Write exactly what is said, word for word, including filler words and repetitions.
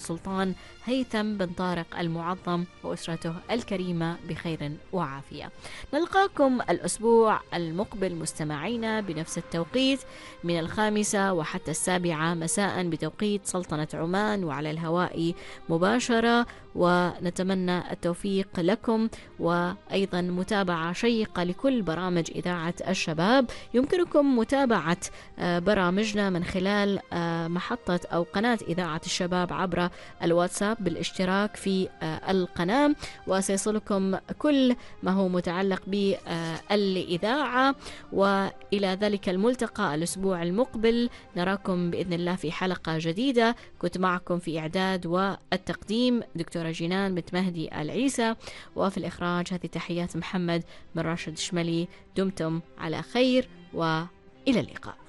السلطان هيثم بن طارق المعظم وأسرته الكريمة بخير وعافية. نلقاكم الأسبوع المقبل مستمعينا بنفس التوقيت من الخامسة وحتى السابعة مساء بتوقيت سلطنة عمان، وعلى الهواء مباشرة، ونتمنى التوفيق لكم وأيضا متابعة شيقة لكل برامج إذاعة الشباب. يمكنكم متابعة برامجنا من خلال محطة أو قناة إذاعة الشباب عبر الواتساب بالاشتراك في القناة، وسيصلكم كل ما هو متعلق بالإذاعة. وإلى ذلك الملتقى الأسبوع المقبل، نراكم بإذن الله في حلقة جديدة. كنت معكم في إعداد والتقديم دكتورة جنان بنت مهدي العيسى، وفي الإخراج هذه تحيات محمد من راشد شملي. دمتم على خير وإلى اللقاء.